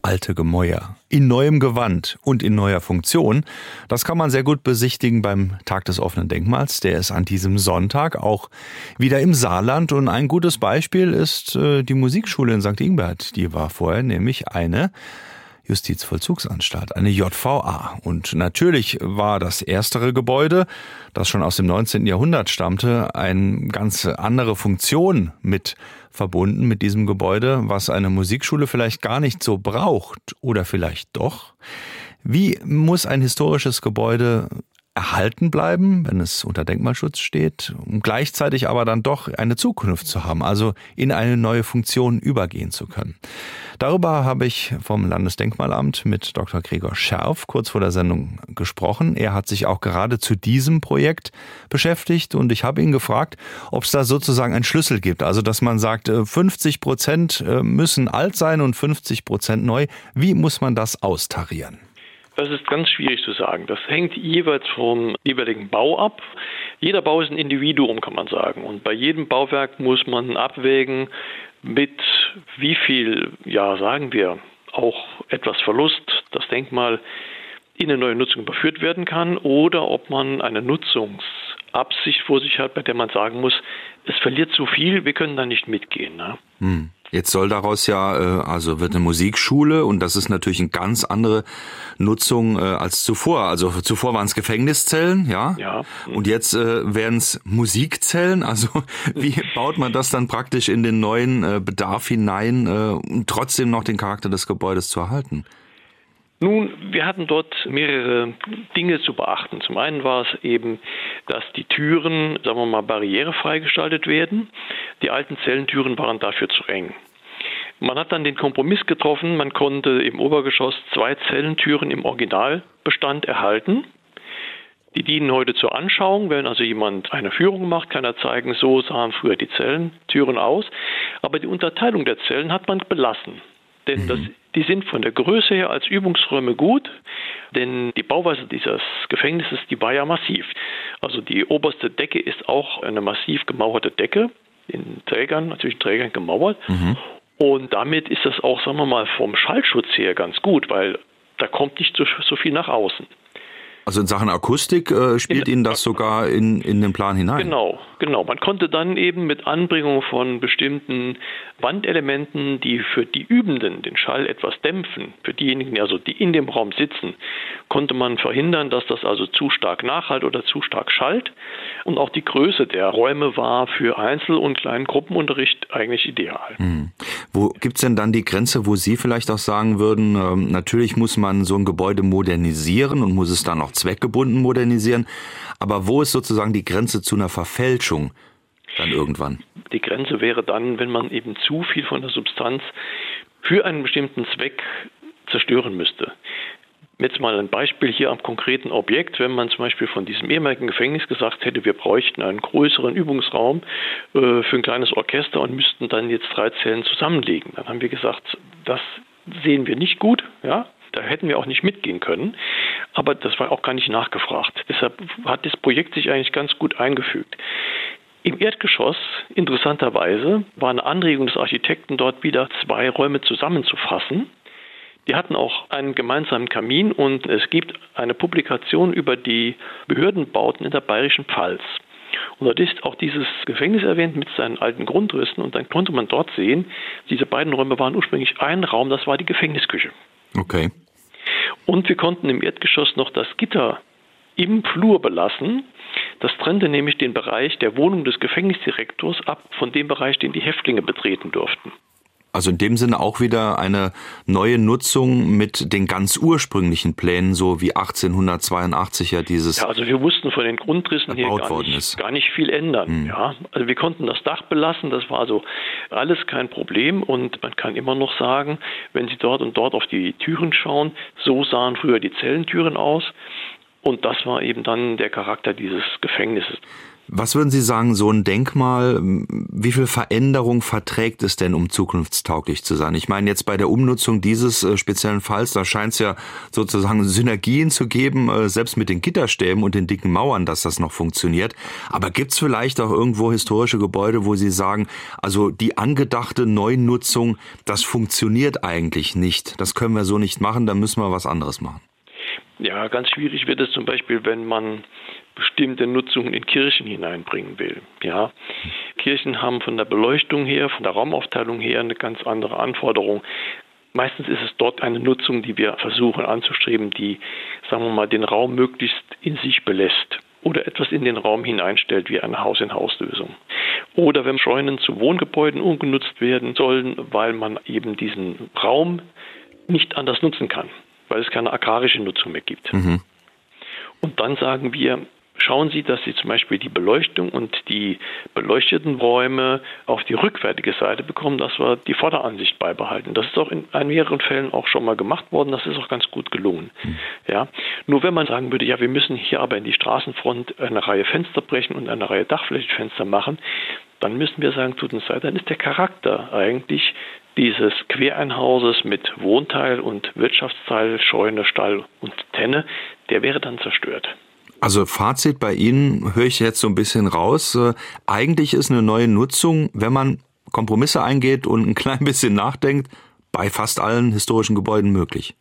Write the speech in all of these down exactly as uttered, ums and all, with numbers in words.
alte Gemäuer in neuem Gewand und in neuer Funktion. Das kann man sehr gut besichtigen beim Tag des offenen Denkmals. Der ist an diesem Sonntag auch wieder im Saarland. Und ein gutes Beispiel ist äh, die Musikschule in Sankt Ingbert. Die war vorher nämlich eine Justizvollzugsanstalt, eine J V A. Und natürlich war das erstere Gebäude, das schon aus dem neunzehnten Jahrhundert stammte, eine ganz andere Funktion mit verbunden mit diesem Gebäude, was eine Musikschule vielleicht gar nicht so braucht oder vielleicht doch. Wie muss ein historisches Gebäude erhalten bleiben, wenn es unter Denkmalschutz steht, um gleichzeitig aber dann doch eine Zukunft zu haben, also in eine neue Funktion übergehen zu können? Darüber habe ich vom Landesdenkmalamt mit Doktor Gregor Scherf kurz vor der Sendung gesprochen. Er hat sich auch gerade zu diesem Projekt beschäftigt und ich habe ihn gefragt, ob es da sozusagen einen Schlüssel gibt. Also dass man sagt, fünfzig Prozent müssen alt sein und fünfzig Prozent neu. Wie muss man das austarieren? Das ist ganz schwierig zu sagen. Das hängt jeweils vom jeweiligen Bau ab. Jeder Bau ist ein Individuum, kann man sagen. Und bei jedem Bauwerk muss man abwägen, mit wie viel, ja sagen wir, auch etwas Verlust das Denkmal in eine neue Nutzung überführt werden kann oder ob man eine Nutzungsabsicht vor sich hat, bei der man sagen muss, es verliert zu viel, wir können da nicht mitgehen. Ne? Hm. Jetzt soll daraus ja, also wird eine Musikschule und das ist natürlich eine ganz andere Nutzung als zuvor. Also zuvor waren es Gefängniszellen, ja, ja. Und jetzt werden es Musikzellen. Also wie baut man das dann praktisch in den neuen Bedarf hinein, um trotzdem noch den Charakter des Gebäudes zu erhalten? Nun, wir hatten dort mehrere Dinge zu beachten. Zum einen war es eben, dass die Türen, sagen wir mal, barrierefrei gestaltet werden. Die alten Zellentüren waren dafür zu eng. Man hat dann den Kompromiss getroffen, man konnte im Obergeschoss zwei Zellentüren im Originalbestand erhalten. Die dienen heute zur Anschauung. Wenn also jemand eine Führung macht, kann er zeigen, so sahen früher die Zellentüren aus. Aber die Unterteilung der Zellen hat man belassen. Denn das, die sind von der Größe her als Übungsräume gut, denn die Bauweise dieses Gefängnisses, die war ja massiv. Also die oberste Decke ist auch eine massiv gemauerte Decke, in Trägern, natürlich Trägern gemauert. Mhm. Und damit ist das auch, sagen wir mal, vom Schallschutz her ganz gut, weil da kommt nicht so, so viel nach außen. Also in Sachen Akustik äh, spielt in, Ihnen das sogar in, in den Plan hinein? Genau, genau. Man konnte dann eben mit Anbringung von bestimmten Wandelementen, die für die Übenden den Schall etwas dämpfen, für diejenigen, also die in dem Raum sitzen, konnte man verhindern, dass das also zu stark nachhallt oder zu stark schallt. Und auch die Größe der Räume war für Einzel- und kleinen Gruppenunterricht eigentlich ideal. Hm. Wo gibt's denn dann die Grenze, wo Sie vielleicht auch sagen würden, ähm, natürlich muss man so ein Gebäude modernisieren und muss es dann auch zweckgebunden modernisieren, aber wo ist sozusagen die Grenze zu einer Verfälschung dann irgendwann? Die Grenze wäre dann, wenn man eben zu viel von der Substanz für einen bestimmten Zweck zerstören müsste. Jetzt mal ein Beispiel hier am konkreten Objekt. Wenn man zum Beispiel von diesem ehemaligen Gefängnis gesagt hätte, wir bräuchten einen größeren Übungsraum äh, für ein kleines Orchester und müssten dann jetzt drei Zellen zusammenlegen. Dann haben wir gesagt, das sehen wir nicht gut, ja. Da hätten wir auch nicht mitgehen können, aber das war auch gar nicht nachgefragt. Deshalb hat das Projekt sich eigentlich ganz gut eingefügt. Im Erdgeschoss, interessanterweise, war eine Anregung des Architekten, dort wieder zwei Räume zusammenzufassen. Die hatten auch einen gemeinsamen Kamin und es gibt eine Publikation über die Behördenbauten in der Bayerischen Pfalz. Und dort ist auch dieses Gefängnis erwähnt mit seinen alten Grundrissen und dann konnte man dort sehen, diese beiden Räume waren ursprünglich ein Raum, das war die Gefängnisküche. Okay. Und wir konnten im Erdgeschoss noch das Gitter im Flur belassen. Das trennte nämlich den Bereich der Wohnung des Gefängnisdirektors ab von dem Bereich, den die Häftlinge betreten durften. Also in dem Sinne auch wieder eine neue Nutzung mit den ganz ursprünglichen Plänen, so wie achtzehnhundertzweiundachtzig ja dieses Ja, also wir mussten von den Grundrissen her gar nicht, gar nicht viel ändern. Hm. Ja, also wir konnten das Dach belassen, das war also alles kein Problem und man kann immer noch sagen, wenn Sie dort und dort auf die Türen schauen, so sahen früher die Zellentüren aus und das war eben dann der Charakter dieses Gefängnisses. Was würden Sie sagen, so ein Denkmal, wie viel Veränderung verträgt es denn, um zukunftstauglich zu sein? Ich meine, jetzt bei der Umnutzung dieses äh, speziellen Falls, da scheint es ja sozusagen Synergien zu geben, äh, selbst mit den Gitterstäben und den dicken Mauern, dass das noch funktioniert. Aber gibt es vielleicht auch irgendwo historische Gebäude, wo Sie sagen, also die angedachte Neunutzung, das funktioniert eigentlich nicht. Das können wir so nicht machen, da müssen wir was anderes machen. Ja, ganz schwierig wird es zum Beispiel, wenn man bestimmte Nutzungen in Kirchen hineinbringen will. Ja, Kirchen haben von der Beleuchtung her, von der Raumaufteilung her eine ganz andere Anforderung. Meistens ist es dort eine Nutzung, die wir versuchen anzustreben, die, sagen wir mal, den Raum möglichst in sich belässt oder etwas in den Raum hineinstellt, wie eine Haus-in-Haus-Lösung. Oder wenn Scheunen zu Wohngebäuden umgenutzt werden sollen, weil man eben diesen Raum nicht anders nutzen kann, weil es keine agrarische Nutzung mehr gibt. Mhm. Und dann sagen wir, schauen Sie, dass Sie zum Beispiel die Beleuchtung und die beleuchteten Räume auf die rückwärtige Seite bekommen, dass wir die Vorderansicht beibehalten. Das ist auch in mehreren Fällen auch schon mal gemacht worden, das ist auch ganz gut gelungen. Mhm. Ja, nur wenn man sagen würde, ja, wir müssen hier aber in die Straßenfront eine Reihe Fenster brechen und eine Reihe Dachflächenfenster machen, dann müssen wir sagen, tut uns leid, dann ist der Charakter eigentlich dieses Quereinhauses mit Wohnteil und Wirtschaftsteil, Scheune, Stall und Tenne, der wäre dann zerstört. Also Fazit bei Ihnen höre ich jetzt so ein bisschen raus. Äh, eigentlich ist eine neue Nutzung, wenn man Kompromisse eingeht und ein klein bisschen nachdenkt, bei fast allen historischen Gebäuden möglich.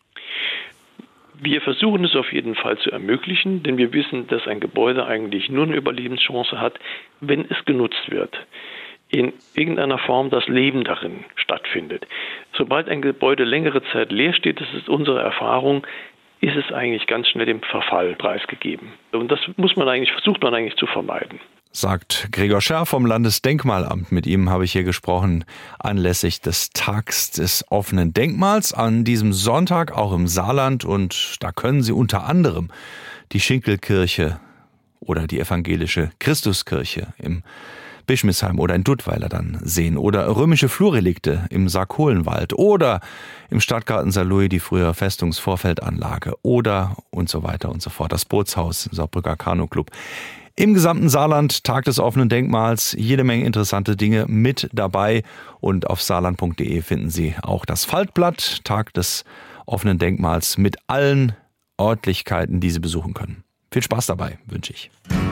Wir versuchen es auf jeden Fall zu ermöglichen, denn wir wissen, dass ein Gebäude eigentlich nur eine Überlebenschance hat, wenn es genutzt wird. In irgendeiner Form das Leben darin stattfindet. Sobald ein Gebäude längere Zeit leer steht, das ist unsere Erfahrung, ist es eigentlich ganz schnell dem Verfall preisgegeben. Und das muss man eigentlich, versucht man eigentlich zu vermeiden. Sagt Gregor Scherr vom Landesdenkmalamt. Mit ihm habe ich hier gesprochen anlässlich des Tags des offenen Denkmals an diesem Sonntag, auch im Saarland. Und da können Sie unter anderem die Schinkelkirche oder die evangelische Christuskirche im Bischmisheim oder in Duttweiler dann sehen oder römische Flurrelikte im Sarkolenwald oder im Stadtgarten Saarlouis die frühere Festungsvorfeldanlage oder und so weiter und so fort. Das Bootshaus im Saarbrücker Kanu-Club. Im gesamten Saarland, Tag des offenen Denkmals, jede Menge interessante Dinge mit dabei und auf saarland punkt de finden Sie auch das Faltblatt, Tag des offenen Denkmals mit allen Örtlichkeiten, die Sie besuchen können. Viel Spaß dabei, wünsche ich.